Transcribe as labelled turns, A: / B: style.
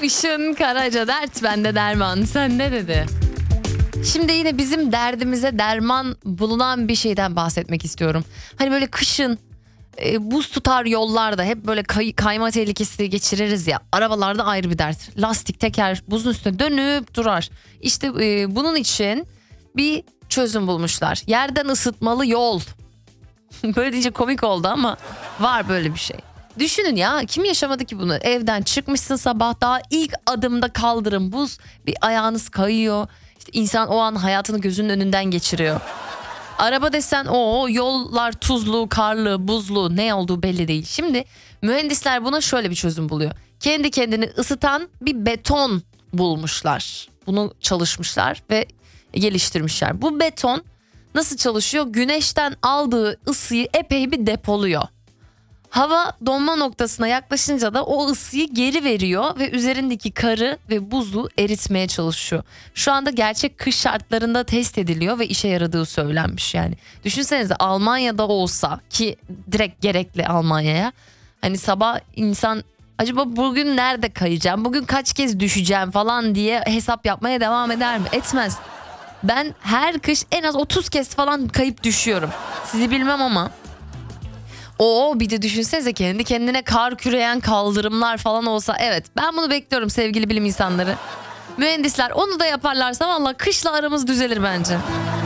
A: Işın Karaca dert bende derman sende dedi. Şimdi yine bizim derdimize derman bulunan bir şeyden bahsetmek istiyorum. Hani böyle kışın buz tutar yollarda hep böyle kayma tehlikesi geçiririz ya. Arabalarda ayrı bir dert. Lastik teker buzun üstüne dönüp durar. İşte bunun için bir çözüm bulmuşlar. Yerden ısıtmalı yol. Böyle deyince komik oldu ama var böyle bir şey. Düşünün ya, kim yaşamadı ki bunu? Evden çıkmışsın sabah, daha ilk adımda kaldırım buz, bir ayağınız kayıyor. İşte insan o an hayatını gözünün önünden geçiriyor. Araba desen o yollar tuzlu, karlı, buzlu, ne olduğu belli değil. Şimdi mühendisler buna şöyle bir çözüm buluyor. Kendi kendini ısıtan bir beton bulmuşlar. Bunu çalışmışlar ve geliştirmişler. Bu beton nasıl çalışıyor? Güneşten aldığı ısıyı epey bir depoluyor. Hava donma noktasına yaklaşınca da o ısıyı geri veriyor ve üzerindeki karı ve buzu eritmeye çalışıyor. Şu anda gerçek kış şartlarında test ediliyor ve işe yaradığı söylenmiş yani. Düşünsenize, Almanya'da olsa, ki direkt gerekli Almanya'ya. Hani sabah insan acaba bugün nerede kayacağım, bugün kaç kez düşeceğim falan diye hesap yapmaya devam eder mi? Etmez. Ben her kış en az 30 kez falan kayıp düşüyorum. Sizi bilmem ama. Bir de düşünsenize, kendi kendine kar küreyen kaldırımlar falan olsa. Evet, ben bunu bekliyorum sevgili bilim insanları. Mühendisler onu da yaparlarsa valla kışla aramız düzelir bence.